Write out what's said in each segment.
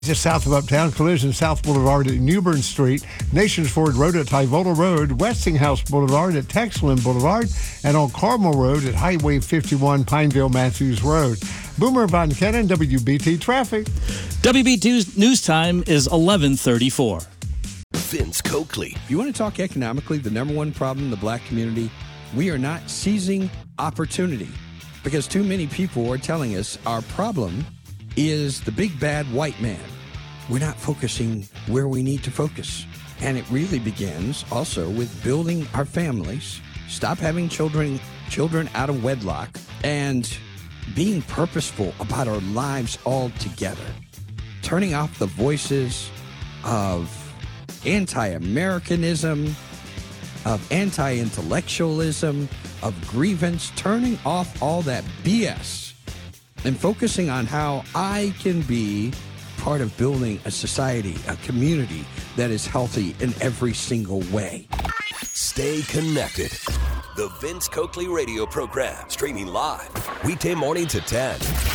Just south of Uptown, collision South Boulevard at Newbern Street, Nations Ford Road at Tyvola Road, Westinghouse Boulevard at Texland Boulevard, and on Carmel Road at Highway 51, Pineville Matthews Road. Boomer Von Cannon, WBT Traffic. WBT News Time is 11:34. Vince Coakley. If you want to talk economically, the number one problem in the black community, we are not seizing opportunity because too many people are telling us our problem is the big bad white man. We're not focusing where we need to focus. And it really begins also with building our families, stop having children out of wedlock, and being purposeful about our lives altogether. Turning off the voices of anti-Americanism, of anti-intellectualism, of grievance, turning off all that BS and focusing on how I can be part of building a society, a community that is healthy in every single way. Stay connected. The Vince Coakley radio program, streaming live, weekday morning to 10.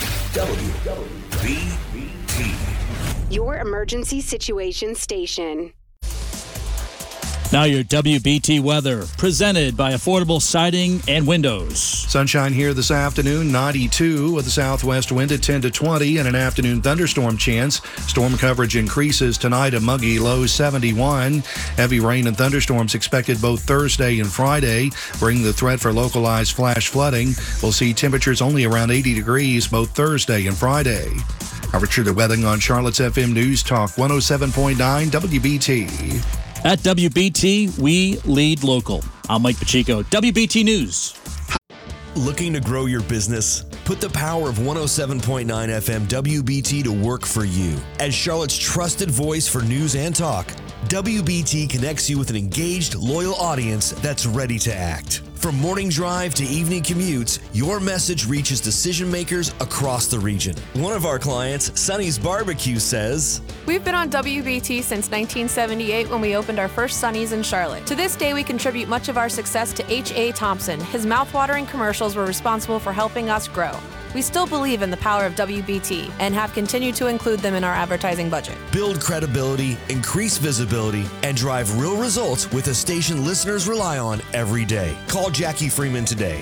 WBT. Your emergency situation station. Now your WBT weather, presented by Affordable Siding and Windows. Sunshine here this afternoon, 92 with a southwest wind at 10 to 20 and an afternoon thunderstorm chance. Storm coverage increases tonight, a muggy low 71. Heavy rain and thunderstorms expected both Thursday and Friday, bringing the threat for localized flash flooding. We'll see temperatures only around 80 degrees both Thursday and Friday. Richard Wedding on Charlotte's FM News Talk 107.9 WBT. At WBT, we lead local. I'm Mike Pacheco, WBT News. Looking to grow your business? Put the power of 107.9 FM WBT to work for you. As Charlotte's trusted voice for news and talk, WBT connects you with an engaged, loyal audience that's ready to act. From morning drive to evening commutes, your message reaches decision makers across the region. One of our clients, Sonny's Barbecue, says, "We've been on WBT since 1978 when we opened our first Sonny's in Charlotte. To this day, we contribute much of our success to H.A. Thompson. His mouthwatering commercials were responsible for helping us grow. We still believe in the power of WBT and have continued to include them in our advertising budget. Build credibility, increase visibility, and drive real results with a station listeners rely on every day. Call Jackie Freeman today,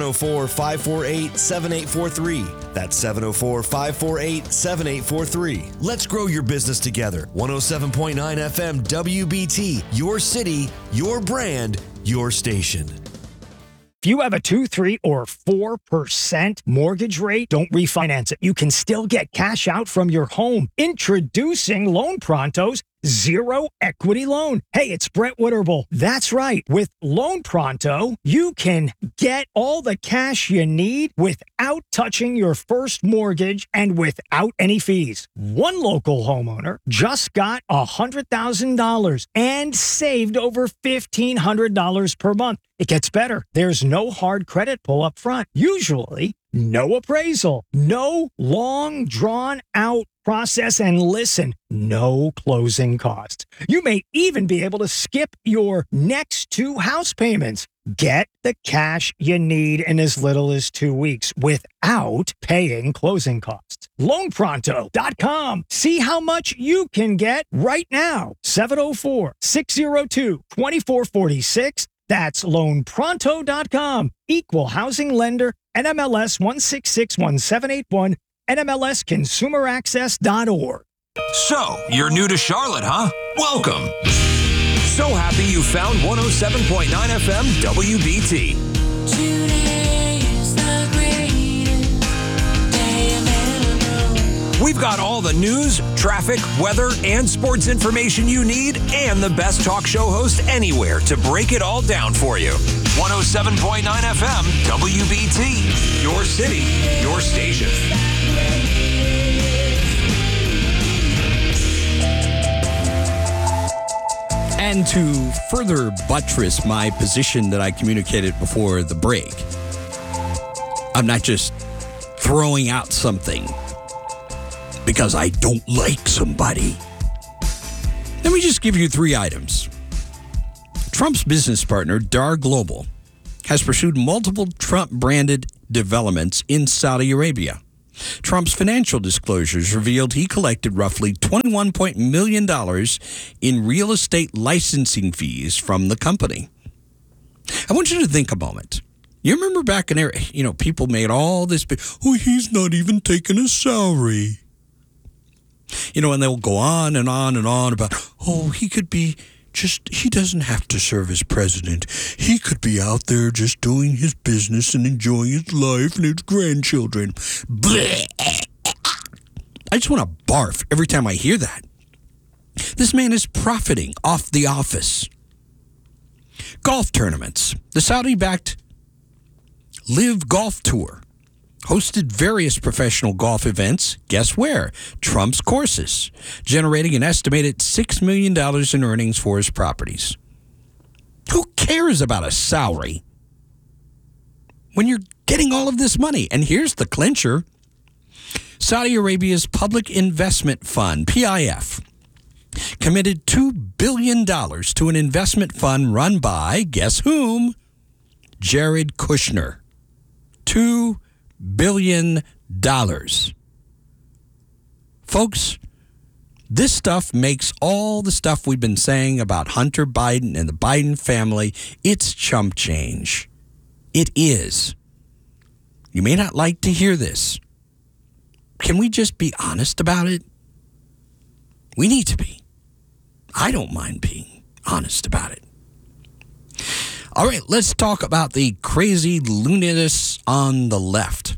704-548-7843. That's 704-548-7843. Let's grow your business together. 107.9 FM WBT, your city, your brand, your station. If you have a 2, 3, or 4% mortgage rate, don't refinance it. You can still get cash out from your home. Introducing Loan Pronto's Zero Equity Loan. Hey, it's Brett Witterbull. That's right. With Loan Pronto, you can get all the cash you need without touching your first mortgage and without any fees. One local homeowner just got $100,000 and saved over $1,500 per month. It gets better. There's no hard credit pull up front. Usually, no appraisal, no long drawn out process, and listen, no closing costs. You may even be able to skip your next 2 house payments. Get the cash you in as little as 2 weeks without paying closing costs. LoanPronto.com. See how much you can get right now. 704-602-2446. That's LoanPronto.com. Equal housing lender, NMLS 1661781, NMLSConsumerAccess.org. So, you're new to Charlotte, huh? Welcome. So happy you found 107.9 FM WBT. Today is the greatest day I've ever known. We've got all the news, traffic, weather, and sports information you need, and the best talk show host anywhere to break it all down for you. 107.9 FM WBT. Your city, your station. And to further buttress my position that I communicated before the break, I'm not just throwing out something because I don't like somebody. Let me just give you 3 items. Trump's business partner, Dar Global, has pursued multiple Trump-branded developments in Saudi Arabia. Trump's financial disclosures revealed he collected roughly $21 million in real estate licensing fees from the company. I want you to think a moment. You remember back in there, people made all this big, he's not even taking a salary. And they'll go on and on and on about, he could be he doesn't have to serve as president. He could be out there just doing his business and enjoying his life and his grandchildren. Blech. I just want to barf every time I hear that. This man is profiting off the office. Golf tournaments. The Saudi-backed Live Golf Tour hosted various professional golf events. Guess where? Trump's courses, generating an estimated $6 million in earnings for his properties. Who cares about a salary when you're getting all of this money? And here's the clincher. Saudi Arabia's Public Investment Fund, PIF, committed $2 billion to an investment fund run by, guess whom? Jared Kushner. $2 billion. Folks, this stuff makes all the stuff we've been saying about Hunter Biden and the Biden family, it's chump change. It is. You may not like to hear this. Can we just be honest about it? We need to be. I don't mind being honest about it. All right, let's talk about the crazy lunatics on the left.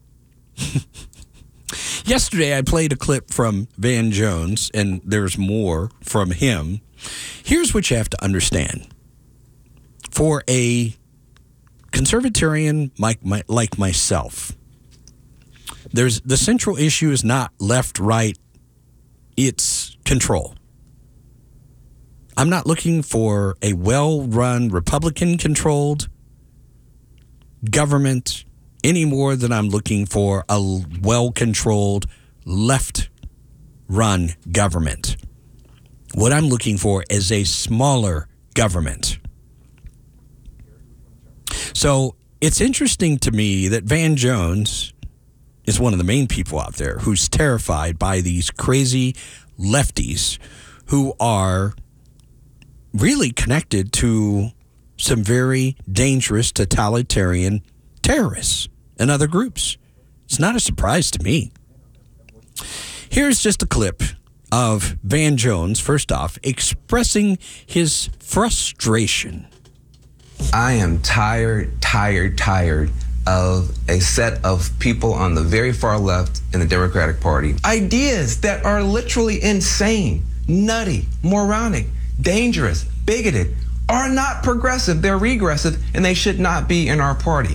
Yesterday, I played a clip from Van Jones, and there's more from him. Here's what you have to understand. For a conservatarian like myself, the central issue is not left, right, it's control. I'm not looking for a well-run, Republican-controlled government any more than I'm looking for a well-controlled, left-run government. What I'm looking for is a smaller government. So it's interesting to me that Van Jones is one of the main people out there who's terrified by these crazy lefties who are really connected to some very dangerous totalitarian terrorists and other groups. It's not a surprise to me. Here's just a clip of Van Jones, first off, expressing his frustration. I am tired of a set of people on the very far left in the Democratic Party. Ideas that are literally insane, nutty, moronic, dangerous, bigoted, are not progressive. They're regressive, and they should not be in our party.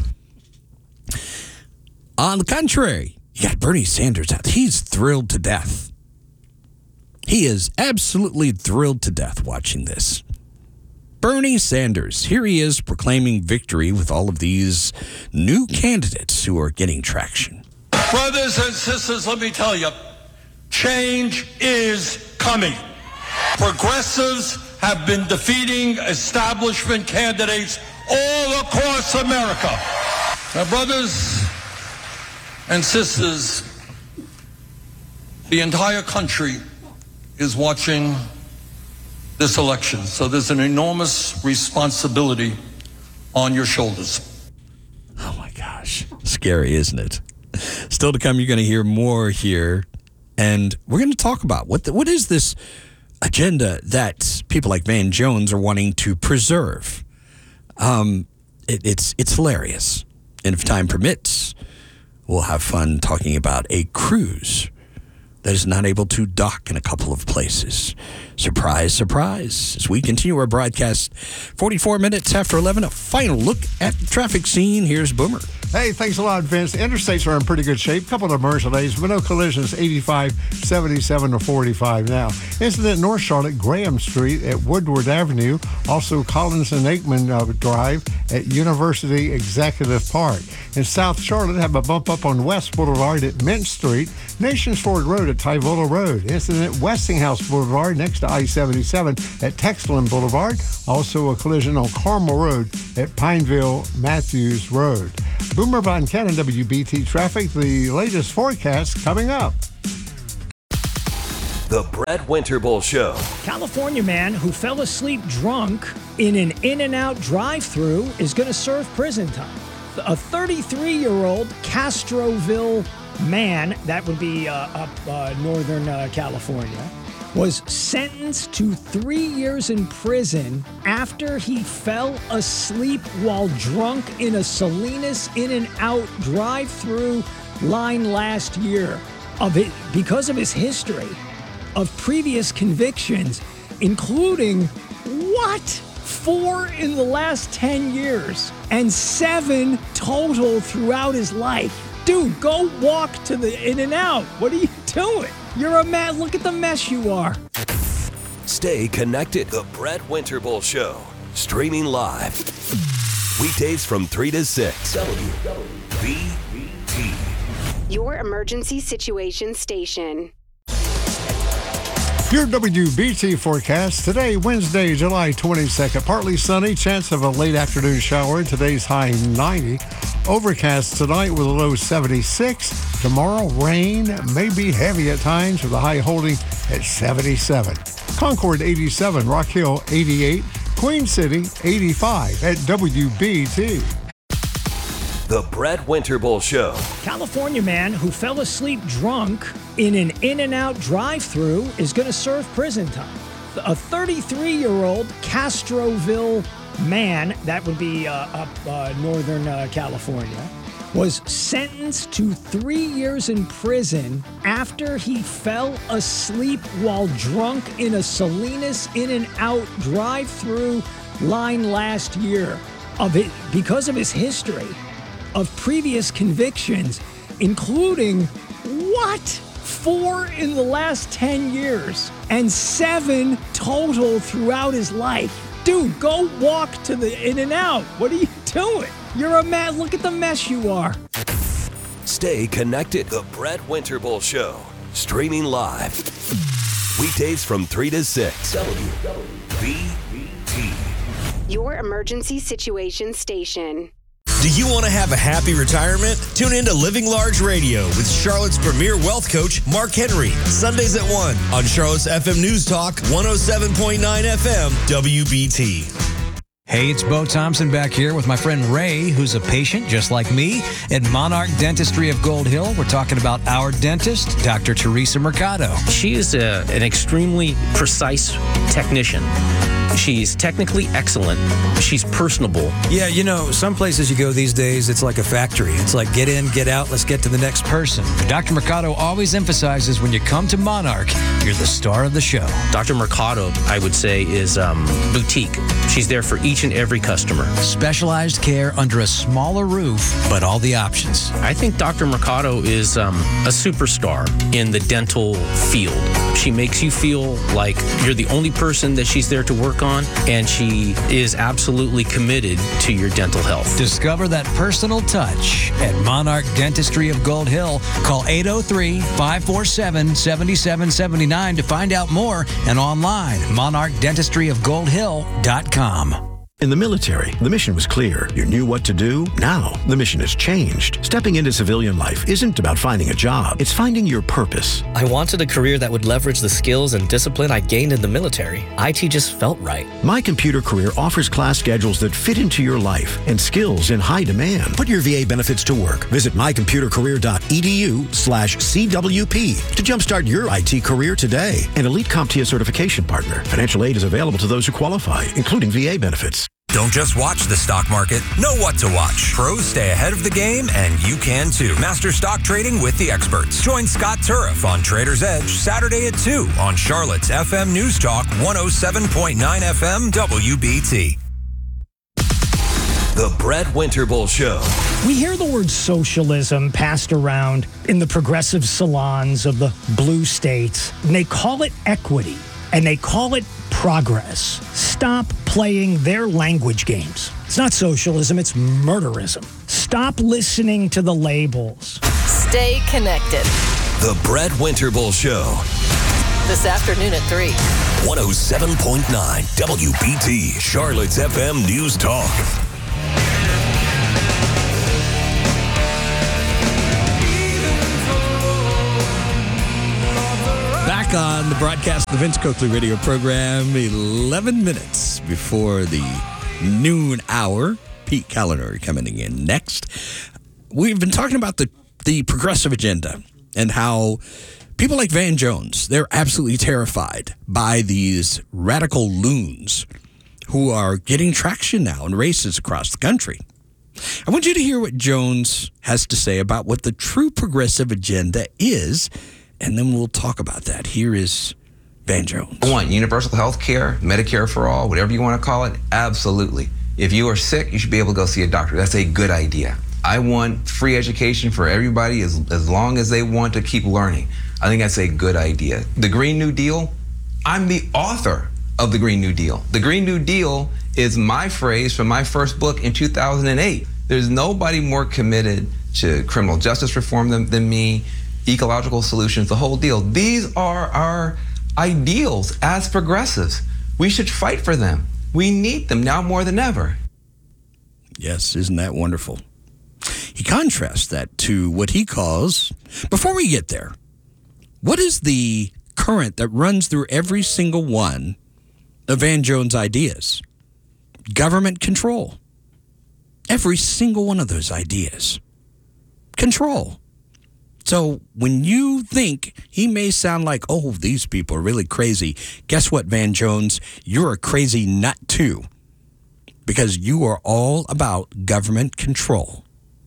On the contrary, you got Bernie Sanders out. He's thrilled to death. He is absolutely thrilled to death watching this. Bernie Sanders, here he is proclaiming victory with all of these new candidates who are getting traction. Brothers and sisters, let me tell you, change is coming. Progressives have been defeating establishment candidates all across America. Now, brothers and sisters, the entire country is watching this election, so there's an enormous responsibility on your shoulders. Oh my gosh, scary, isn't it? Still to come, you're going to hear more here, and we're going to talk about what is this agenda that people like Van Jones are wanting to preserve. It's hilarious, and if time permits, we'll have fun talking about a cruise that is not able to dock in a couple of places. Surprise, surprise. As we continue our broadcast, 44 minutes after 11, a final look at the traffic scene. Here's Boomer. Hey, thanks a lot, Vince. The interstates are in pretty good shape. Couple of commercial days, but no collisions, 85, 77 to 45 now. Incident North Charlotte, Graham Street at Woodward Avenue. Also Collins and Aikman Drive at University Executive Park. In South Charlotte, have a bump up on West Boulevard at Mint Street. Nations Ford Road at Tyvola Road. Incident Westinghouse Boulevard next to I-77 at Texland Boulevard. Also a collision on Carmel Road at Pineville Matthews Road. Boomer Von Cannon, WBT Traffic. The latest forecast coming up. The Brett Winterbull Show. California man who fell asleep drunk in an In-N-Out drive-thru is going to serve prison time. A 33-year-old Castroville man, that would be up northern California, was sentenced to 3 years in prison after he fell asleep while drunk in a Salinas In-N-Out drive-thru line last year because of his history of previous convictions, including 4 in the last 10 years and 7 total throughout his life. Dude, go walk to the In-N-Out. What are you doing? You're a man. Look at the mess you are. Stay connected. The Brett Winterbull Show. Streaming live. Weekdays from 3 to 6. WBT. Your emergency situation station. Your WBT forecast today, Wednesday, July 22nd. Partly sunny, chance of a late afternoon shower. Today's high 90. Overcast tonight with a low 76. Tomorrow, rain may be heavy at times with a high holding at 77. Concord 87, Rock Hill 88, Queen City 85 at WBT. The Brett Winterbull Show. California man who fell asleep drunk in an In-N-Out drive-thru is going to serve prison time. A 33-year-old Castroville man, that would be up northern California, was sentenced to 3 years in prison after he fell asleep while drunk in a Salinas In-N-Out drive-thru line last year because of his history of previous convictions, including 4 in the last 10 years and 7 total throughout his life. Dude, go walk to the In-N-Out. What are you doing? You're a man. Look at the mess you are. Stay connected. The Brett Winterbull Show. Streaming live. Weekdays from 3 to 6. WBT. Your emergency situation station. Do you want to have a happy retirement? Tune in to Living Large Radio with Charlotte's premier wealth coach, Mark Henry. Sundays at 1 on Charlotte's FM News Talk, 107.9 FM, WBT. Hey, it's Bo Thompson back here with my friend Ray, who's a patient just like me at Monarch Dentistry of Gold Hill. We're talking about our dentist, Dr. Teresa Mercado. She is an extremely precise technician. She's technically excellent. She's personable. Yeah, you know, some places you go these days, it's like a factory. It's like get in, get out, let's get to the next person. Dr. Mercado always emphasizes when you come to Monarch, you're the star of the show. Dr. Mercado, I would say, is boutique. She's there for each and every customer. Specialized care under a smaller roof, but all the options. I think Dr. Mercado is a superstar in the dental field. She makes you feel like you're the only person that she's there to work on, and she is absolutely committed to your dental health. Discover that personal touch at Monarch Dentistry of Gold Hill. Call 803-547-7779 to find out more, and online, monarchdentistryofgoldhill.com. In the military, the mission was clear. You knew what to do. Now, the mission has changed. Stepping into civilian life isn't about finding a job. It's finding your purpose. I wanted a career that would leverage the skills and discipline I gained in the military. IT just felt right. My Computer Career offers class schedules that fit into your life and skills in high demand. Put your VA benefits to work. Visit mycomputercareer.edu/CWP to jumpstart your IT career today. An elite CompTIA certification partner. Financial aid is available to those who qualify, including VA benefits. Don't just watch the stock market. Know what to watch. Pros stay ahead of the game, and you can too. Master stock trading with the experts. Join Scott Turriff on Trader's Edge Saturday at 2 on Charlotte's FM News Talk 107.9 FM WBT. The Brett Winterbull Show. We hear the word socialism passed around in the progressive salons of the blue states, and they call it equity, and they call it progress. Stop playing their language games. It's not socialism, it's murderism. Stop listening to the labels. Stay connected. The Brett Winterbull Show. This afternoon at 3. 107.9 WBT, Charlotte's FM News Talk. on the broadcast of the Vince Coakley radio program. 11 minutes before the noon hour. Pete Callender coming in next. We've been talking about the progressive agenda and how people like Van Jones, they're absolutely terrified by these radical loons who are getting traction now in races across the country. I want you to hear what Jones has to say about what the true progressive agenda is, and then we'll talk about that. Here is Van Jones. I want universal health care, Medicare for all, whatever you want to call it. Absolutely. If you are sick, you should be able to go see a doctor. That's a good idea. I want free education for everybody as long as they want to keep learning. I think that's a good idea. The Green New Deal, I'm the author of the Green New Deal. The Green New Deal is my phrase from my first book in 2008. There's nobody more committed to criminal justice reform than me, ecological solutions, the whole deal. These are our ideals as progressives. We should fight for them. We need them now more than ever. Yes, isn't that wonderful? He contrasts that to what he calls, before we get there, what is the current that runs through every single one of Van Jones' ideas? Government control. Every single one of those ideas. Control. So when you think he may sound like, oh, these people are really crazy, guess what, Van Jones? You're a crazy nut too, because you are all about government control.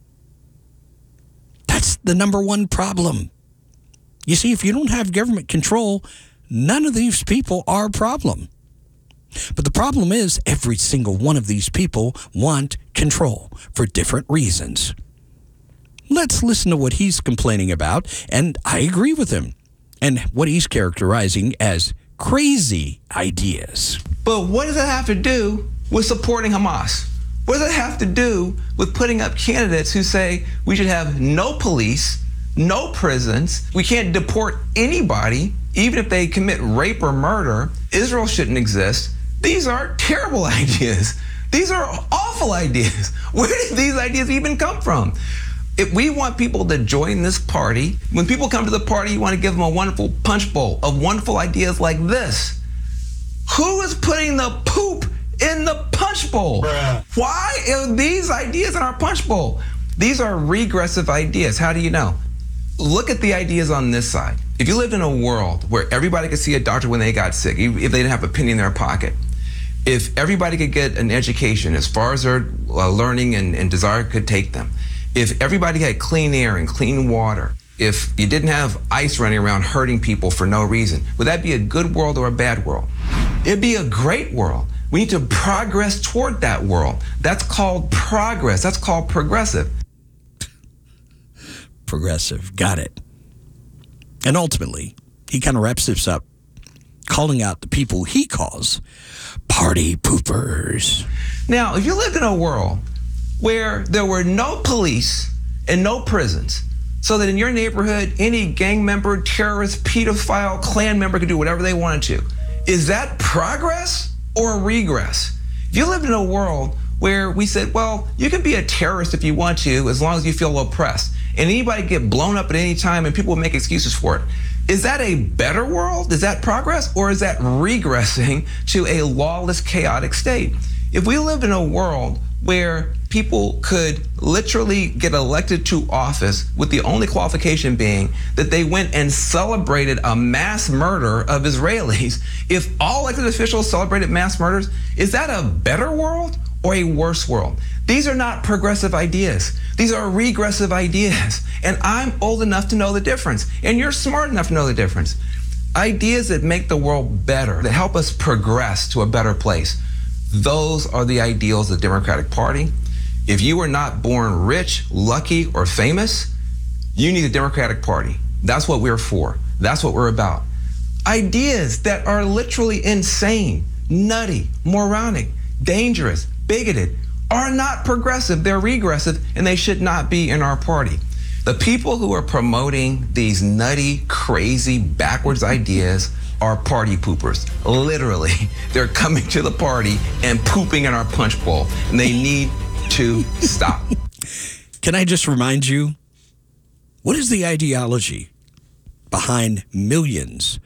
That's the number one problem. You see, if you don't have government control, none of these people are a problem. But the problem is every single one of these people want control for different reasons. Let's listen to what he's complaining about, and I agree with him, and what he's characterizing as crazy ideas. But what does that have to do with supporting Hamas? What does that have to do with putting up candidates who say we should have no police, no prisons, we can't deport anybody, even if they commit rape or murder, Israel shouldn't exist? These are terrible ideas. These are awful ideas. Where did these ideas even come from? If we want people to join this party, when people come to the party, you want to give them a wonderful punch bowl of wonderful ideas like this. Who is putting the poop in the punch bowl? Bruh. Why are these ideas in our punch bowl? These are regressive ideas. How do you know? Look at the ideas on this side. If you lived in a world where everybody could see a doctor when they got sick, if they didn't have a penny in their pocket, if everybody could get an education as far as their learning and desire could take them, if everybody had clean air and clean water, if you didn't have ICE running around hurting people for no reason, would that be a good world or a bad world? It'd be a great world. We need to progress toward that world. That's called progress. That's called progressive. Progressive. Got it. And ultimately, he kind of wraps this up, calling out the people he calls party poopers. Now, if you lived in a world where there were no police and no prisons, so that in your neighborhood, any gang member, terrorist, pedophile, Klan member could do whatever they wanted to, is that progress or regress? If you lived in a world where we said, well, you can be a terrorist if you want to, as long as you feel oppressed, and anybody can get blown up at any time and people will make excuses for it, is that a better world? Is that progress? Or is that regressing to a lawless, chaotic state? If we lived in a world where people could literally get elected to office with the only qualification being that they went and celebrated a mass murder of Israelis, if all elected officials celebrated mass murders, is that a better world or a worse world? These are not progressive ideas. These are regressive ideas. And I'm old enough to know the difference. And you're smart enough to know the difference. Ideas that make the world better, that help us progress to a better place. Those are the ideals of the Democratic Party. If you were not born rich, lucky, or famous, you need the Democratic Party. That's what we're for. That's what we're about. Ideas that are literally insane, nutty, moronic, dangerous, bigoted, are not progressive. They're regressive, and they should not be in our party. The people who are promoting these nutty, crazy, backwards ideas are party poopers. Literally, they're coming to the party and pooping in our punch bowl, and they need to stop. Can I just remind you, what is the ideology behind millions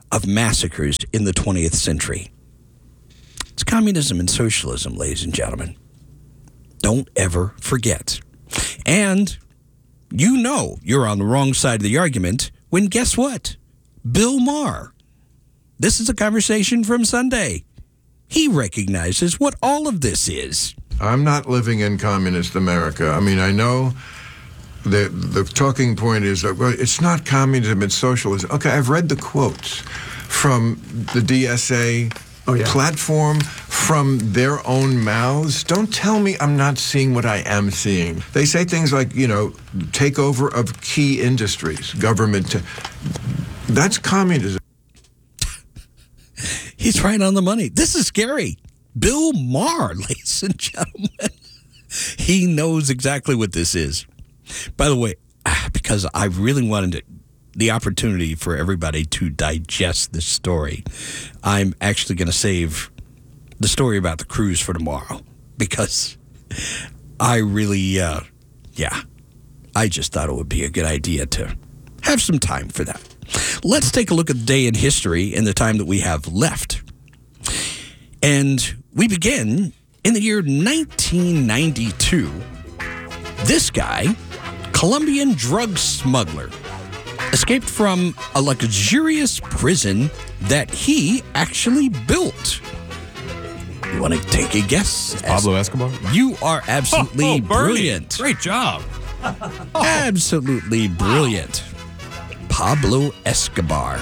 of massacres in the 20th century. It's communism and socialism, ladies and gentlemen. Don't ever forget. And you know you're on the wrong side of the argument when, guess what? Bill Maher. This is a conversation from Sunday. He recognizes what all of this is. I'm not living in communist America. I mean, I know the talking point is that, well, it's not communism, it's socialism. Okay, I've read the quotes from the DSA platform, from their own mouths. Don't tell me I'm not seeing what I am seeing. They say things like, takeover of key industries, government. That's communism. He's right on the money. This is scary. Bill Maher, ladies and gentlemen. He knows exactly what this is. By the way, because I really wanted the opportunity for everybody to digest this story, I'm actually going to save the story about the cruise for tomorrow, because I really, I just thought it would be a good idea to have some time for that. Let's take a look at the day in history in the time that we have left. And we begin in the year 1992. This guy, Colombian drug smuggler, escaped from a luxurious prison that he actually built. You want to take a guess? Pablo Escobar? You are absolutely brilliant. Great job. Absolutely brilliant. Pablo Escobar.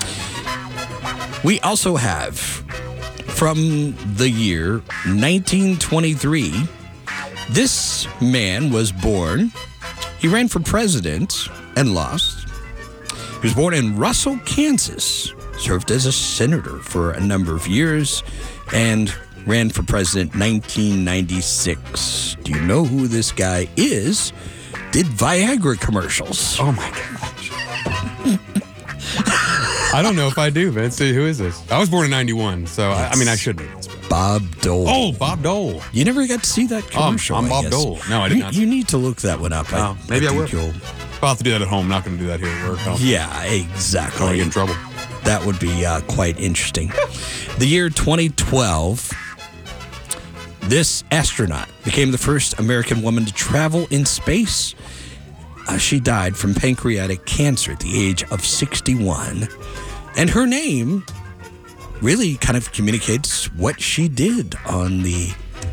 We also have, from the year 1923, this man was born. He ran for president and lost. He was born in Russell, Kansas, served as a senator for a number of years, and ran for president 1996. Do you know who this guy is? Did Viagra commercials. Oh my gosh. I don't know if I do, man. See, who is this? I was born in 91, so I should know this. Bob Dole. Oh, Bob Dole. You never got to see that commercial. I'm Bob Dole. No, I did not. You need to look that one up. Maybe I will. You'll... I'll have to do that at home. I'm not going to do that here at work. Yeah, exactly. I'll get in trouble. That would be quite interesting. The year 2012, this astronaut became the first American woman to travel in space. She died from pancreatic cancer at the age of 61. And her name really kind of communicates what she did on the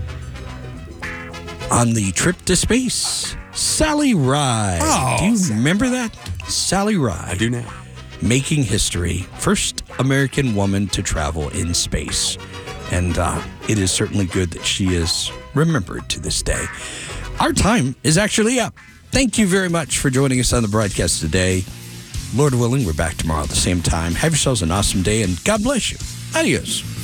trip to space. Sally Ride. Oh, do you remember that? Sally Ride. I do now. Making history. First American woman to travel in space. And it is certainly good that she is remembered to this day. Our time is actually up. Thank you very much for joining us on the broadcast today. Lord willing, we're back tomorrow at the same time. Have yourselves an awesome day, and God bless you. Adios.